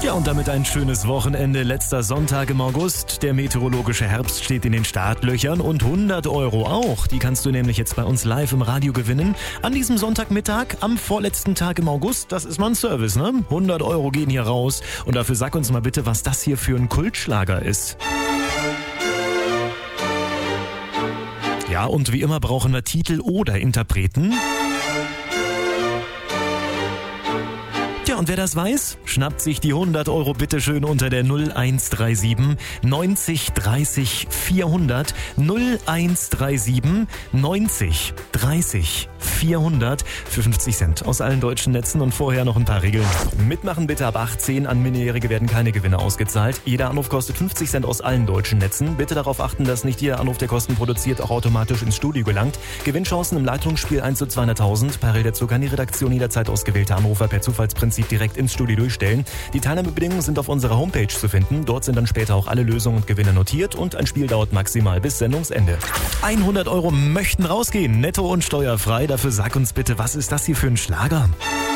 Ja, und damit ein schönes Wochenende. Letzter Sonntag im August. Der meteorologische Herbst steht in den Startlöchern und 100 Euro auch. Die kannst du nämlich jetzt bei uns live im Radio gewinnen. An diesem Sonntagmittag, am vorletzten Tag im August. Das ist mal ein Service, ne? 100 Euro gehen hier raus. Und dafür sag uns mal bitte, was das hier für ein Kultschlager ist. Ja, und wie immer brauchen wir Titel oder Interpreten. Ja, und wer das weiß, schnappt sich die 100 Euro bitteschön unter der 0137 90 30 400 0137 90 30 400 für 50 Cent aus allen deutschen Netzen und vorher noch ein paar Regeln. Mitmachen bitte ab 18, an Minderjährige werden keine Gewinne ausgezahlt. Jeder Anruf kostet 50 Cent aus allen deutschen Netzen. Bitte darauf achten, dass nicht jeder Anruf, der Kosten produziert, auch automatisch ins Studio gelangt. Gewinnchancen im Leitungsspiel 1 zu 200.000. Parallel dazu kann die Redaktion jederzeit ausgewählte Anrufer per Zufallsprinzip direkt ins Studio durchstellen. Die Teilnahmebedingungen sind auf unserer Homepage zu finden. Dort sind dann später auch alle Lösungen und Gewinne notiert und ein Spiel dauert maximal bis Sendungsende. 100 Euro möchten rausgehen, netto und steuerfrei. Dafür sag uns bitte, was ist das hier für ein Schlager?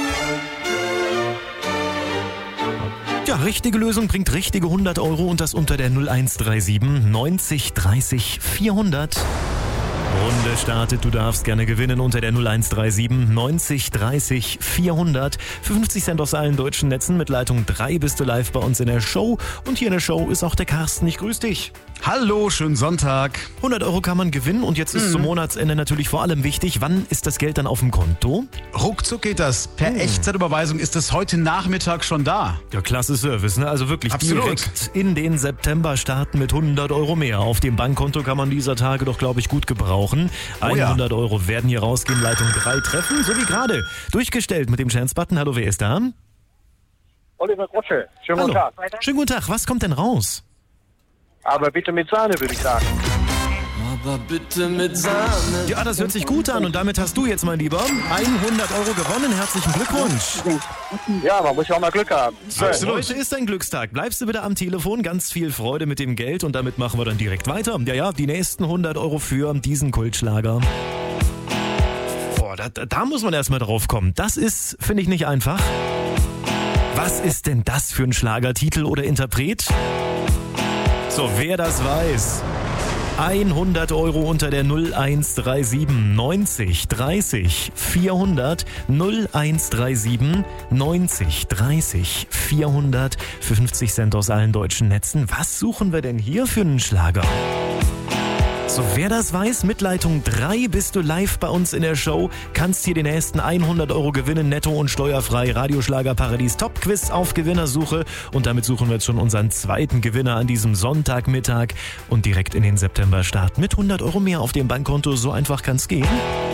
Ja, richtige Lösung bringt richtige 100 Euro und das unter der 0137 90 30 400. Runde startet, du darfst gerne gewinnen unter der 0137 90 30 400. Für 50 Cent aus allen deutschen Netzen. Mit Leitung 3 bist du live bei uns in der Show. Und hier in der Show ist auch der Carsten. Ich grüße dich. Hallo, schönen Sonntag. 100 Euro kann man gewinnen und jetzt ist zum Monatsende natürlich vor allem wichtig, wann ist das Geld dann auf dem Konto? Ruckzuck geht das. Per Echtzeitüberweisung ist es heute Nachmittag schon da. Ja, klasse Service, ne? Also wirklich Absolut. Direkt in den September starten mit 100 Euro mehr. Auf dem Bankkonto kann man dieser Tage doch, glaube ich, gut gebrauchen. 100 Euro werden hier rausgehen, Leitung 3 treffen, so wie gerade. Durchgestellt mit dem Chance-Button. Hallo, wer ist da? Oliver Grosche. Schönen Hallo. guten Tag. Schönen guten Tag. Was kommt denn raus? Aber bitte mit Sahne, würde ich sagen. Aber bitte mit Sahne. Ja, das hört sich gut an und damit hast du jetzt, mein Lieber, 100 Euro gewonnen. Herzlichen Glückwunsch. Ja, man muss ja auch mal Glück haben. Absolut. Heute ist ein Glückstag. Bleibst du bitte am Telefon. Ganz viel Freude mit dem Geld und damit machen wir dann direkt weiter. Ja, die nächsten 100 Euro für diesen Kultschlager. Boah, da muss man erstmal drauf kommen. Das ist, finde ich, nicht einfach. Was ist denn das für ein Schlagertitel oder Interpret? So, wer das weiß. 100 Euro unter der 0137 90 30 400 0137 90 30 400 für 50 Cent aus allen deutschen Netzen. Was suchen wir denn hier für einen Schlager? So, wer das weiß, mit Leitung 3 bist du live bei uns in der Show, kannst hier den nächsten 100 Euro gewinnen, netto und steuerfrei. Radioschlager-Paradies Top-Quiz auf Gewinnersuche und damit suchen wir jetzt schon unseren zweiten Gewinner an diesem Sonntagmittag und direkt in den September starten mit 100 Euro mehr auf dem Bankkonto. So einfach kann's gehen.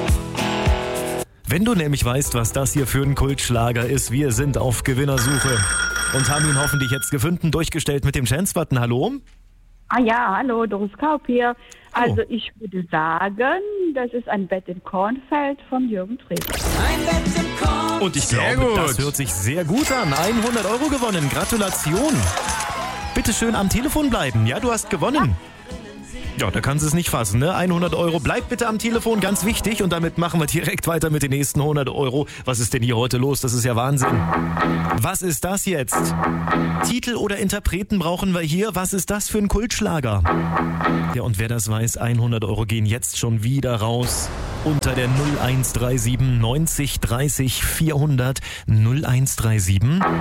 Wenn du nämlich weißt, was das hier für ein Kultschlager ist, wir sind auf Gewinnersuche und haben ihn hoffentlich jetzt gefunden, durchgestellt mit dem Chance-Button. Hallo? Ah ja, hallo, Doris Kaup hier. Also Oh. ich würde sagen, das ist ein Bett im Kornfeld von Jürgen Drews. Ein Bett im Korn. Und ich Sehr glaube, gut. das hört sich sehr gut an. 100 Euro gewonnen. Gratulation. Bitte schön am Telefon bleiben. Ja, du hast gewonnen. Ja, da kannst du es nicht fassen, ne? 100 Euro. Bleib bitte am Telefon, ganz wichtig. Und damit machen wir direkt weiter mit den nächsten 100 Euro. Was ist denn hier heute los? Das ist ja Wahnsinn. Was ist das jetzt? Titel oder Interpreten brauchen wir hier. Was ist das für ein Kultschlager? Ja, und wer das weiß, 100 Euro gehen jetzt schon wieder raus. Unter der 0137 90 30 400 0137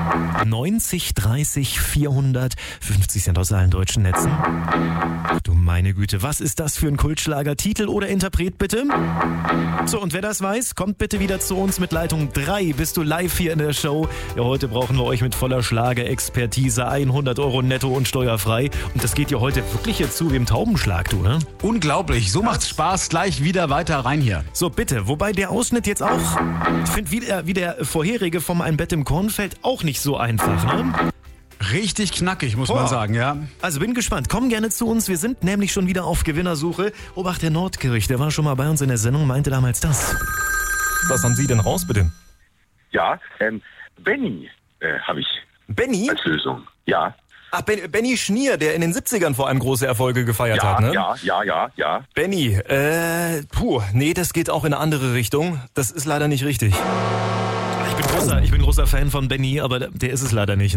90 30 400 50 Cent aus allen deutschen Netzen. Ach du meine Güte, was ist das für ein Kultschlager? Titel oder Interpret bitte? So, und wer das weiß, kommt bitte wieder zu uns mit Leitung 3. Bist du live hier in der Show? Ja, heute brauchen wir euch mit voller Schlagerexpertise. 100 Euro netto und steuerfrei. Und das geht ja heute wirklich jetzt zu wie im Taubenschlag, du, ne? Unglaublich, so macht's Spaß. Gleich wieder weiter rein hier. So, bitte. Wobei der Ausschnitt jetzt auch, ich finde, wie der vorherige vom Ein Bett im Kornfeld auch nicht so einfach, ne? Richtig knackig, muss Boah. man sagen, ja. Also bin gespannt. Komm gerne zu uns. Wir sind nämlich schon wieder auf Gewinnersuche. Obacht, der Nordkirch, der war schon mal bei uns in der Sendung, meinte damals das. Was haben Sie denn raus, bitte? Ja, Benny habe ich Benny? als Lösung. Ja. Ach, Benny Schnier, der in den 70ern vor allem große Erfolge gefeiert hat, ne? Ja. Benny, nee, das geht auch in eine andere Richtung. Das ist leider nicht richtig. Ich bin großer Fan von Benny, aber der ist es leider nicht, ne?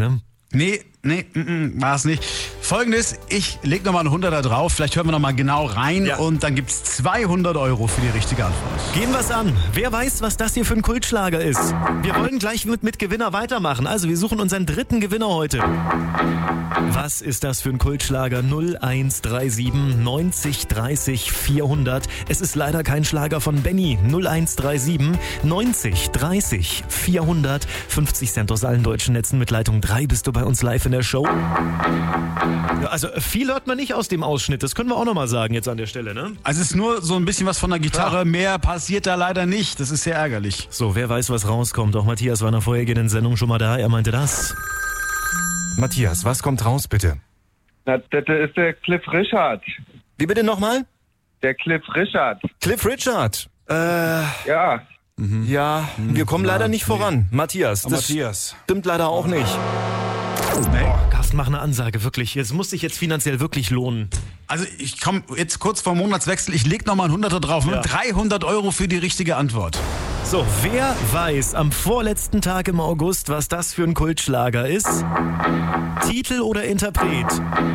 Nee, war es nicht. Folgendes, ich leg nochmal einen 100er drauf, vielleicht hören wir nochmal genau rein und dann gibt's 200 Euro für die richtige Antwort. Gehen wir's an. Wer weiß, was das hier für ein Kultschlager ist? Wir wollen gleich mit Gewinner weitermachen. Also wir suchen unseren dritten Gewinner heute. Was ist das für ein Kultschlager? 0137 90 30 400. Es ist leider kein Schlager von Benny. 0137 90 30 400. 50 Cent aus allen deutschen Netzen mit Leitung 3 bist du bei uns live in der Show. Ja, also viel hört man nicht aus dem Ausschnitt. Das können wir auch nochmal sagen jetzt an der Stelle, ne? Also es ist nur so ein bisschen was von der Gitarre. Mehr passiert da leider nicht. Das ist sehr ärgerlich. So, wer weiß, was rauskommt. Auch Matthias war in der vorhergehenden Sendung schon mal da. Er meinte das. Matthias, was kommt raus, bitte? Na, das ist der Cliff Richard. Wie bitte nochmal? Der Cliff Richard. Cliff Richard. Ja. Ja, wir kommen leider nicht voran. Matthias, das stimmt leider auch nicht. Carsten, mach eine Ansage, wirklich. Es muss sich jetzt finanziell wirklich lohnen. Also ich komme jetzt kurz vor Monatswechsel, ich leg nochmal einen 100er drauf. 300 Euro für die richtige Antwort. So, wer weiß am vorletzten Tag im August, was das für ein Kultschlager ist? Titel oder Interpret?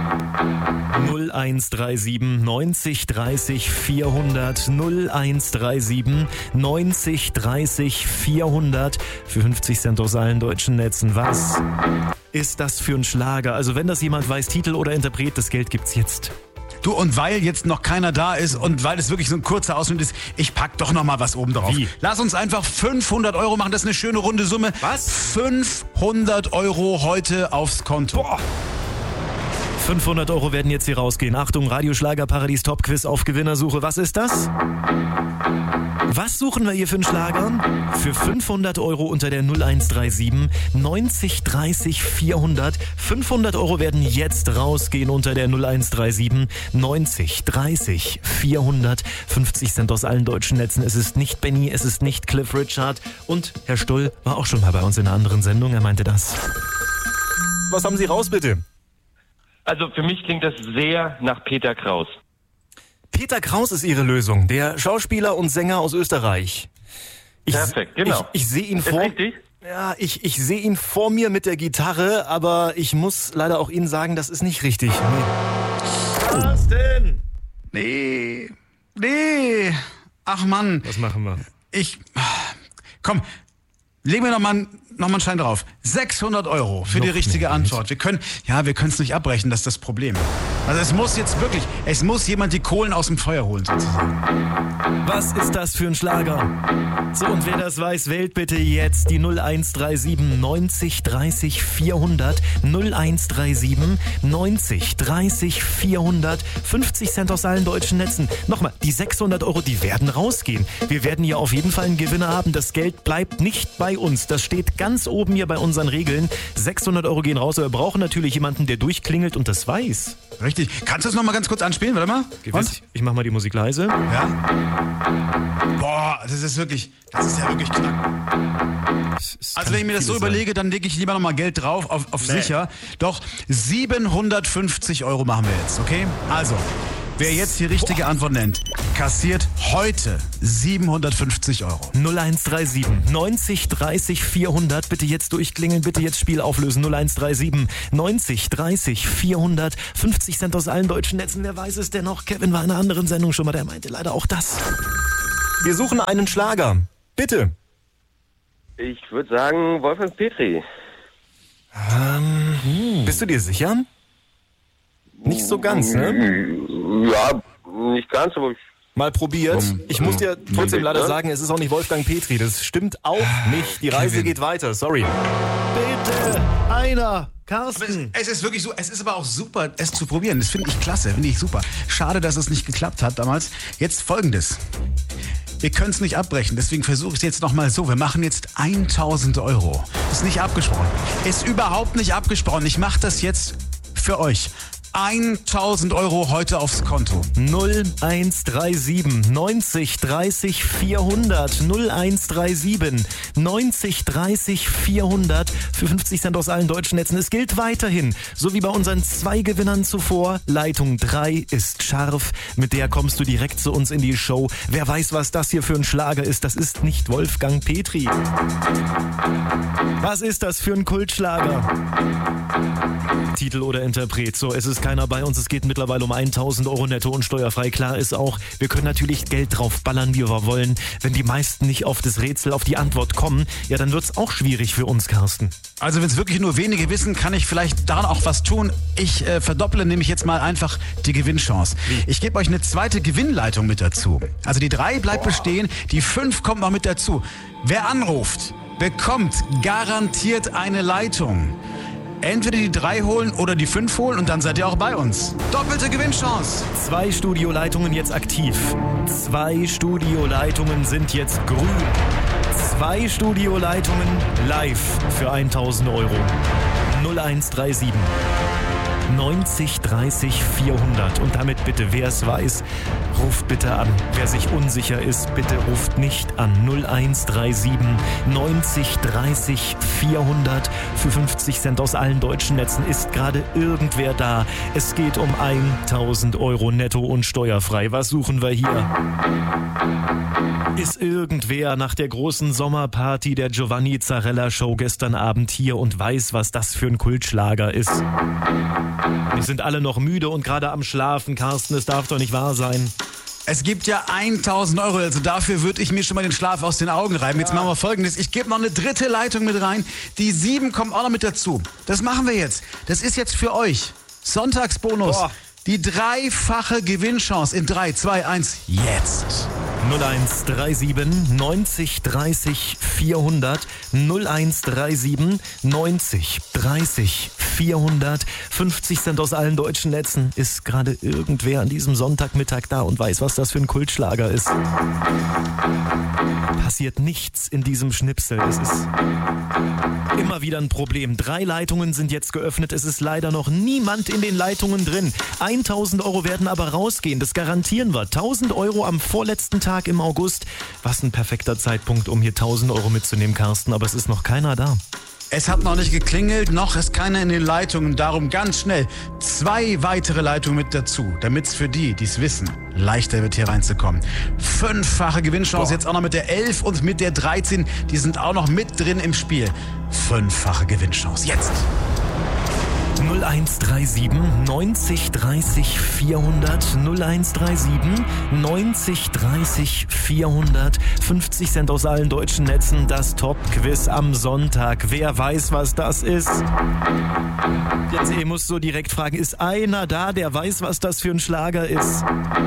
0137 90 30 400 0137 90 30 400 für 50 Cent aus allen deutschen Netzen. Was ist das für ein Schlager? Also wenn das jemand weiß, Titel oder Interpret, das Geld gibt's jetzt. Du, und weil jetzt noch keiner da ist und weil es wirklich so ein kurzer Ausschnitt ist, ich pack doch noch mal was oben drauf. Wie? Lass uns einfach 500 Euro machen, das ist eine schöne runde Summe. Was? 500 Euro heute aufs Konto. Boah. 500 Euro werden jetzt hier rausgehen. Achtung, Radioschlager-Paradies Top-Quiz auf Gewinnersuche. Was ist das? Was suchen wir hier für einen Schlager? Für 500 Euro unter der 0137 90 30 400. 500 Euro werden jetzt rausgehen unter der 0137 90 30 400. 50 Cent aus allen deutschen Netzen. Es ist nicht Benny, es ist nicht Cliff Richard. Und Herr Stull war auch schon mal bei uns in einer anderen Sendung. Er meinte das. Was haben Sie raus, bitte? Also für mich klingt das sehr nach Peter Kraus. Peter Kraus ist Ihre Lösung, der Schauspieler und Sänger aus Österreich. Perfekt, genau. Ich sehe ihn Ist vor. richtig? Ja, ich sehe ihn vor mir mit der Gitarre, aber ich muss leider auch Ihnen sagen, das ist nicht richtig. Nee. Carsten! Nee. Ach Mann. Was machen wir? Komm, legen wir noch mal einen Stein drauf. 600 Euro für die richtige Antwort. Wir können es nicht abbrechen, das ist das Problem. Also es muss jemand die Kohlen aus dem Feuer holen sozusagen. Was ist das für ein Schlager? So, und wer das weiß, wählt bitte jetzt die 0137 90 30 400. 0137 90 30 400. 50 Cent aus allen deutschen Netzen. Nochmal, die 600 Euro, die werden rausgehen. Wir werden hier auf jeden Fall einen Gewinner haben. Das Geld bleibt nicht bei uns. Das steht ganz oben hier bei unseren Regeln. 600 Euro gehen raus, aber wir brauchen natürlich jemanden, der durchklingelt und das weiß. Richtig. Kannst du es noch mal ganz kurz anspielen? Warte mal. Gewiss. Ich mach mal die Musik leise. Ja. Boah, das ist ja wirklich knack. Also wenn ich mir das so überlege, dann lege ich lieber noch mal Geld drauf, auf sicher. Doch 750 Euro machen wir jetzt, okay? Also, wer jetzt die richtige Antwort nennt, kassiert heute 750 Euro. 0137 90 30 400. Bitte jetzt durchklingeln, bitte jetzt Spiel auflösen. 0137 90 30 400. 50 Cent aus allen deutschen Netzen. Wer weiß es denn noch? Kevin war in einer anderen Sendung schon mal, der meinte leider auch das. Wir suchen einen Schlager. Bitte. Ich würde sagen Wolfgang Petri. Bist du dir sicher? Nicht so ganz, ne? Ja, nicht ganz, aber Mal probiert. Ich muss dir trotzdem leider sagen, es ist auch nicht Wolfgang Petri. Das stimmt auch nicht. Die Reise geht weiter. Sorry. Bitte, einer. Carsten. Es ist wirklich so, es ist aber auch super, es zu probieren. Das finde ich klasse, finde ich super. Schade, dass es nicht geklappt hat damals. Jetzt Folgendes. Wir können es nicht abbrechen, deswegen versuche ich es jetzt nochmal so. Wir machen jetzt 1000 Euro. Ist nicht abgesprochen. Ist überhaupt nicht abgesprochen. Ich mache das jetzt für euch. 1.000 Euro heute aufs Konto. 0137 90 30 400 0137 90 30 400 für 50 Cent aus allen deutschen Netzen. Es gilt weiterhin, so wie bei unseren 2 Gewinnern zuvor, Leitung 3 ist scharf, mit der kommst du direkt zu uns in die Show. Wer weiß, was das hier für ein Schlager ist, das ist nicht Wolfgang Petri. Was ist das für ein Kultschlager? Titel oder Interpret, so, es ist keiner bei uns, es geht mittlerweile um 1.000 Euro netto und steuerfrei. Klar ist auch, wir können natürlich Geld drauf ballern, wie wir wollen. Wenn die meisten nicht auf das Rätsel, auf die Antwort kommen, ja, dann wird's auch schwierig für uns, Carsten. Also wenn es wirklich nur wenige wissen, kann ich vielleicht daran auch was tun. Ich verdopple nämlich jetzt mal einfach die Gewinnchance. Ich gebe euch eine zweite Gewinnleitung mit dazu. Also die 3 bleibt bestehen, die 5 kommt noch mit dazu. Wer anruft, bekommt garantiert eine Leitung. Entweder die 3 holen oder die 5 holen und dann seid ihr auch bei uns. Doppelte Gewinnchance. 2 Studioleitungen jetzt aktiv. 2 Studioleitungen sind jetzt grün. 2 Studioleitungen live für 1.000 Euro. 0137 90 30 400. Und damit bitte, wer es weiß, ruft bitte an. Wer sich unsicher ist, bitte ruft nicht an. 0137 90 30 400 für 50 Cent aus allen deutschen Netzen. Ist gerade irgendwer da? Es geht um 1.000 Euro netto und steuerfrei. Was suchen wir hier? Ist irgendwer nach der großen Sommerparty der Giovanni Zarella Show gestern Abend hier und weiß, was das für ein Kultschlager ist? Wir sind alle noch müde und gerade am Schlafen. Carsten, es darf doch nicht wahr sein. Es gibt ja 1.000 Euro, also dafür würde ich mir schon mal den Schlaf aus den Augen reiben. Jetzt machen wir Folgendes, ich gebe noch eine 3. Leitung mit rein, die 7 kommt auch noch mit dazu. Das machen wir jetzt, das ist jetzt für euch. Sonntagsbonus, die 3-fache Gewinnchance in 3, 2, 1, jetzt. 0137 90 30 400 0137 90 30 400 50 Cent aus allen deutschen Netzen. Ist gerade irgendwer an diesem Sonntagmittag da und weiß, was das für ein Kultschlager ist? Passiert nichts in diesem Schnipsel. Es ist immer wieder ein Problem. 3 Leitungen sind jetzt geöffnet. Es ist leider noch niemand in den Leitungen drin. 1.000 Euro werden aber rausgehen. Das garantieren wir. 1.000 Euro am vorletzten Tag im August. Was ein perfekter Zeitpunkt, um hier 1.000 Euro mitzunehmen, Carsten. Aber es ist noch keiner da. Es hat noch nicht geklingelt, noch ist keiner in den Leitungen. Darum ganz schnell 2 weitere Leitungen mit dazu, damit es für die es wissen, leichter wird hier reinzukommen. 5-fache Gewinnchance, jetzt auch noch mit der 11 und mit der 13. Die sind auch noch mit drin im Spiel. 5-fache Gewinnchance, jetzt. 0137 90 30 400 0137 90 30 400 50 Cent aus allen deutschen Netzen. Das Top-Quiz am Sonntag. Wer weiß, was das ist? Jetzt musst du direkt fragen, ist einer da, der weiß, was das für ein Schlager ist?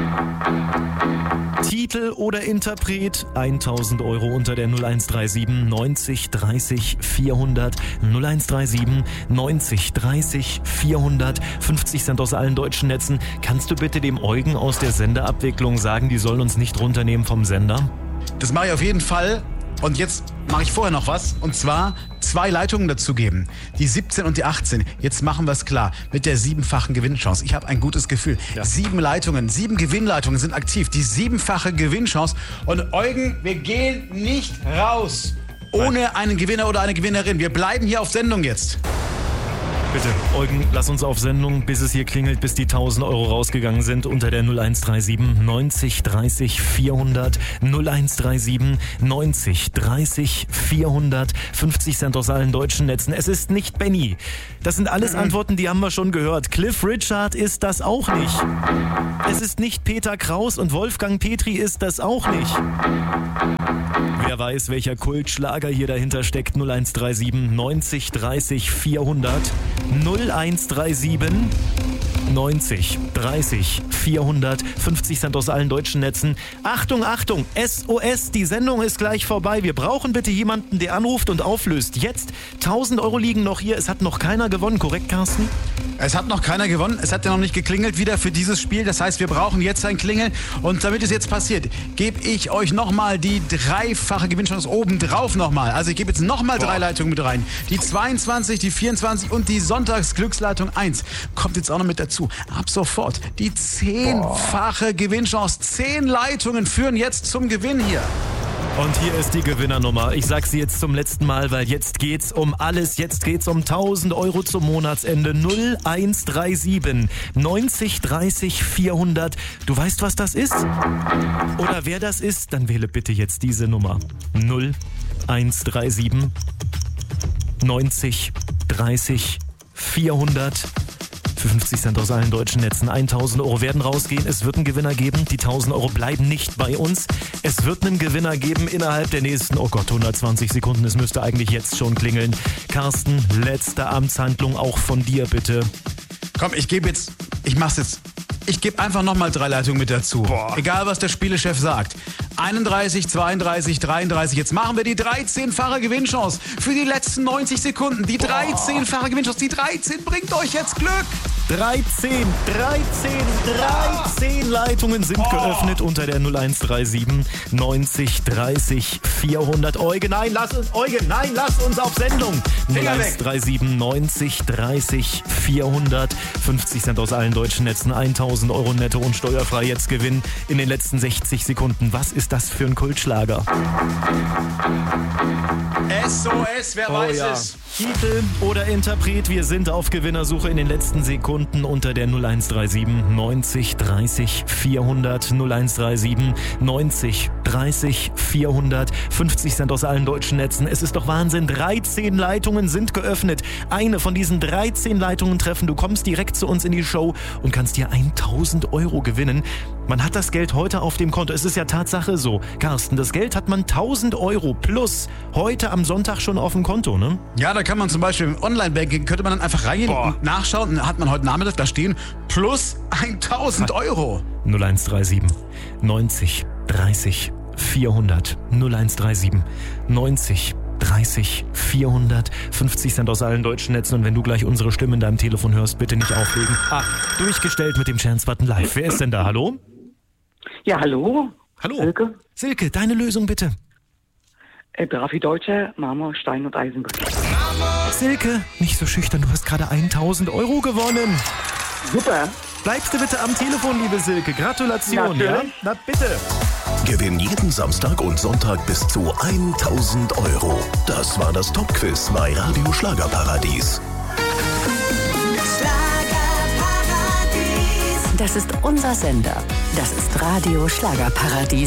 Titel oder Interpret? 1.000 Euro unter der 0137 90 30 400 0137 90 30 400 50 Cent aus allen deutschen Netzen. Kannst du bitte dem Eugen aus der Sendeabwicklung sagen, die sollen uns nicht runternehmen vom Sender? Das mache ich auf jeden Fall. Und jetzt mache ich vorher noch was. Und zwar 2 Leitungen dazu geben. Die 17 und die 18. Jetzt machen wir es klar. Mit der 7-fachen Gewinnchance. Ich habe ein gutes Gefühl. Ja. 7 Leitungen, 7 Gewinnleitungen sind aktiv. Die 7-fache Gewinnchance. Und Eugen, wir gehen nicht raus ohne einen Gewinner oder eine Gewinnerin. Wir bleiben hier auf Sendung jetzt. Bitte, Eugen, lass uns auf Sendung, bis es hier klingelt, bis die 1.000 Euro rausgegangen sind, unter der 0137 90 30 400 0137 90 30 400 50 Cent aus allen deutschen Netzen. Es ist nicht Benny. Das sind alles Antworten, die haben wir schon gehört. Cliff Richard ist das auch nicht. Es ist nicht Peter Kraus und Wolfgang Petri ist das auch nicht. Wer weiß, welcher Kultschlager hier dahinter steckt? 0137 90 30 400 0137 90 30 400, 50 Cent aus allen deutschen Netzen. Achtung, Achtung, SOS, die Sendung ist gleich vorbei. Wir brauchen bitte jemanden, der anruft und auflöst. Jetzt 1000 Euro liegen noch hier. Es hat noch keiner gewonnen, korrekt, Carsten? Es hat noch keiner gewonnen. Es hat ja noch nicht geklingelt wieder für dieses Spiel. Das heißt, wir brauchen jetzt ein Klingeln. Und damit es jetzt passiert, gebe ich euch nochmal die dreifache Gewinnchance oben drauf nochmal. Also ich gebe jetzt nochmal 3 Leitungen mit rein. Die 22, die 24 und die Sonntagsglücksleitung 1 kommt jetzt auch noch mit dazu. Ab sofort die 10-fache Gewinnchance. 10 Leitungen führen jetzt zum Gewinn hier. Und hier ist die Gewinnernummer. Ich sag sie jetzt zum letzten Mal, weil jetzt geht's um alles. Jetzt geht's um 1000 Euro zum Monatsende. 0137 90 30 400. Du weißt, was das ist? Oder wer das ist? Dann wähle bitte jetzt diese Nummer. 0137 90 30 400. Für 50 Cent aus allen deutschen Netzen. 1000 Euro werden rausgehen. Es wird einen Gewinner geben. Die 1000 Euro bleiben nicht bei uns. Es wird einen Gewinner geben innerhalb der nächsten, 120 Sekunden. Es müsste eigentlich jetzt schon klingeln. Carsten, letzte Amtshandlung auch von dir bitte. Komm, ich mach's jetzt. Ich gebe einfach nochmal 3 Leitungen mit dazu. Egal, was der Spielechef sagt. 31, 32, 33. Jetzt machen wir die 13-fache Gewinnchance für die letzten 90 Sekunden. Die 13-fache Gewinnchance. Die 13 bringt euch jetzt Glück. 13 Leitungen sind geöffnet unter der 0137 90 30 400. Eugen, nein, lass uns auf Sendung. 0137 90 30 400. 50 Cent aus allen deutschen Netzen. 1000 Euro netto und steuerfrei jetzt Gewinn in den letzten 60 Sekunden. Was ist das für ein Kultschlager? SOS, wer weiß es? Titel oder Interpret, wir sind auf Gewinnersuche in den letzten Sekunden unter der 0137 90 30 400, 0137 90 30 400, 50 Cent aus allen deutschen Netzen. Es ist doch Wahnsinn, 13 Leitungen sind geöffnet. Eine von diesen 13 Leitungen treffen. Du kommst direkt zu uns in die Show und kannst dir 1000 Euro gewinnen. Man hat das Geld heute auf dem Konto. Es ist ja Tatsache so. Carsten, das Geld hat man 1000 Euro plus heute am Sonntag schon auf dem Konto, ne? Ja, da kann man zum Beispiel im Online-Banking, könnte man dann einfach reingehen und nachschauen. Und dann hat man heute Nachmittag da stehen, plus 1000 Euro. 0137 90 30 400. 0137 90 30 400, 50 Cent aus allen deutschen Netzen. Und wenn du gleich unsere Stimme in deinem Telefon hörst, bitte nicht auflegen. Durchgestellt mit dem Chance-Button live. Wer ist denn da? Hallo? Ja, hallo. Hallo. Silke. Silke, deine Lösung bitte. Bravi Deutsche, Marmor, Stein und Eisenbrett. Silke, nicht so schüchtern, du hast gerade 1000 Euro gewonnen. Super. Bleibst du bitte am Telefon, liebe Silke. Gratulation, ja? Na bitte. Gewinn jeden Samstag und Sonntag bis zu 1000 Euro. Das war das Top-Quiz bei Radio Schlagerparadies. Das ist unser Sender. Das ist Radio Schlagerparadies.